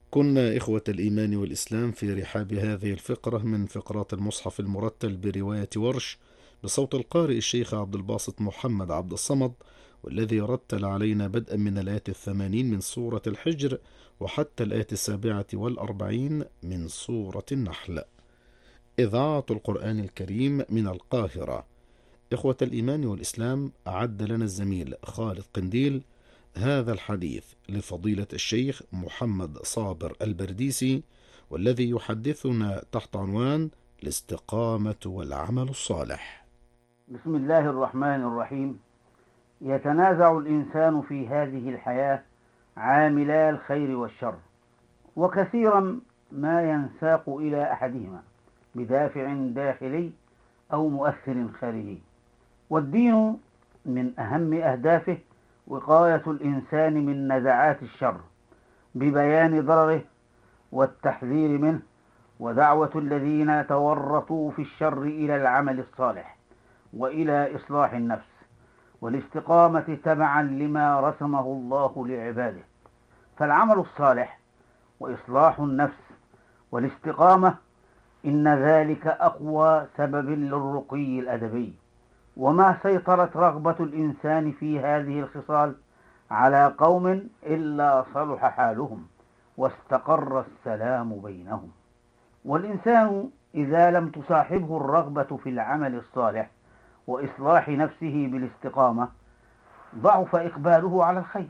كنا إخوة الإيمان والإسلام في رحاب هذه الفقرة من فقرات المصحف المرتل برواية ورش بصوت القارئ الشيخ عبد الباسط محمد عبد الصمد، والذي رتل علينا بدءا من الآية 80 من سورة الحجر وحتى الآية 47 من سورة النحل. إذاعة القرآن الكريم من القاهرة. إخوة الإيمان والإسلام، أعد لنا الزميل خالد قنديل هذا الحديث لفضيلة الشيخ محمد صابر البرديسي، والذي يحدثنا تحت عنوان الاستقامة والعمل الصالح. بسم الله الرحمن الرحيم. يتنازع الإنسان في هذه الحياة عاملا الخير والشر، وكثيرا ما ينساق إلى أحدهما بدافع داخلي أو مؤثر خارجي. والدين من أهم أهدافه وقاية الإنسان من نزعات الشر ببيان ضرره والتحذير منه، ودعوة الذين تورطوا في الشر إلى العمل الصالح وإلى إصلاح النفس والاستقامة تبعا لما رسمه الله لعباده. فالعمل الصالح وإصلاح النفس والاستقامة إن ذلك أقوى سبب للرقي الأدبي. وما سيطرت رغبة الإنسان في هذه الخصال على قوم إلا صلح حالهم واستقر السلام بينهم. والإنسان إذا لم تصاحبه الرغبة في العمل الصالح وإصلاح نفسه بالاستقامة ضعف إقباله على الخير،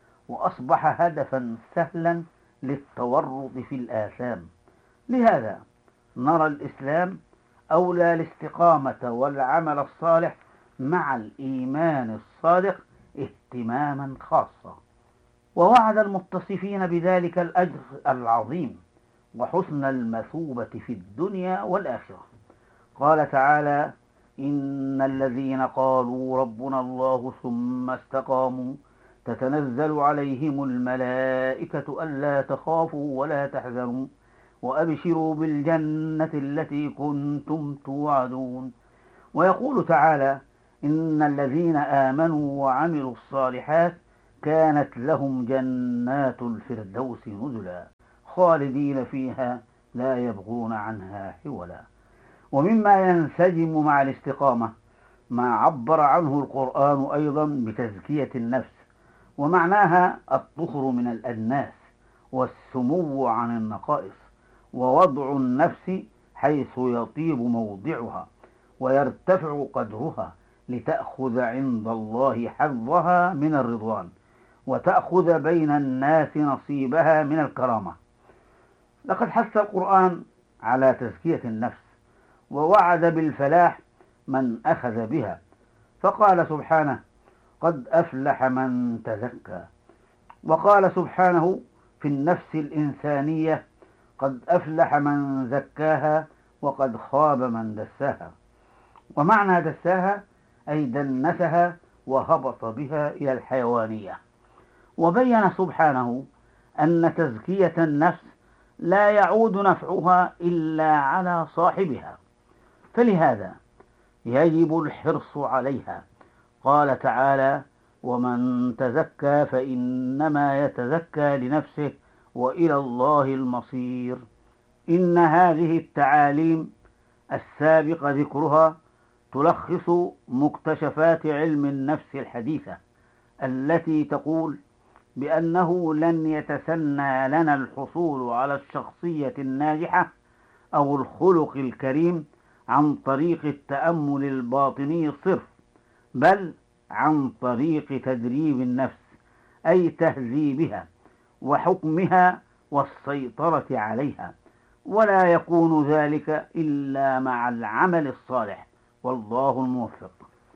وأصبح هدفا سهلا للتورط في الآثام. لهذا نرى الإسلام أولى الاستقامة والعمل الصالح مع الإيمان الصادق اهتماما خاصا، ووعد المتصفين بذلك الأجر العظيم وحسن المثوبة في الدنيا والآخرة. قال تعالى: إن الذين قالوا ربنا الله ثم استقاموا تتنزل عليهم الملائكة ألا تخافوا ولا تحزنوا وأبشروا بالجنة التي كنتم توعدون. ويقول تعالى: إن الذين آمنوا وعملوا الصالحات كانت لهم جنات الفردوس نزلا خالدين فيها لا يبغون عنها حولا. ومما ينسجم مع الاستقامة ما عبر عنه القرآن أيضا بتزكية النفس، ومعناها الطهر من الأدناس والسمو عن النقائص، ووضع النفس حيث يطيب موضعها ويرتفع قدرها لتأخذ عند الله حظها من الرضوان، وتأخذ بين الناس نصيبها من الكرامة. لقد حث القرآن على تزكية النفس ووعد بالفلاح من أخذ بها، فقال سبحانه: قد أفلح من تزكى. وقال سبحانه في النفس الإنسانية: قد أفلح من زكاها وقد خاب من دساها. ومعنى دساها أي دنسها وهبط بها إلى الحيوانية. وبين سبحانه أن تزكية النفس لا يعود نفعها إلا على صاحبها، فلهذا يجب الحرص عليها. قال تعالى: ومن تزكى فإنما يتزكى لنفسه وإلى الله المصير. إن هذه التعاليم السابق ذكرها تلخص مكتشفات علم النفس الحديثة التي تقول بأنه لن يتسنى لنا الحصول على الشخصية الناجحة أو الخلق الكريم عن طريق التأمل الباطني الصرف، بل عن طريق تدريب النفس، أي تهذيبها وحكمها والسيطرة عليها، ولا يكون ذلك إلا مع العمل الصالح، والله الموفق.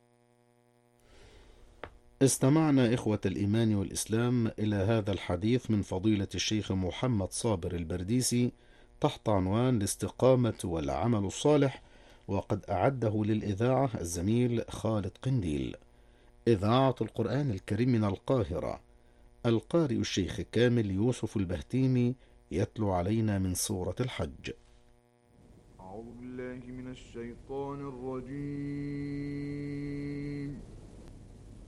استمعنا إخوة الإيمان والإسلام إلى هذا الحديث من فضيلة الشيخ محمد صابر البرديسي تحت عنوان الاستقامة والعمل الصالح، وقد أعده للإذاعة الزميل خالد قنديل. إذاعة القرآن الكريم من القاهرة. القارئ الشيخ كامل يوسف البهتيمي يتلو علينا من سورة الحج. أعوذ بالله من الشيطان الرجيم.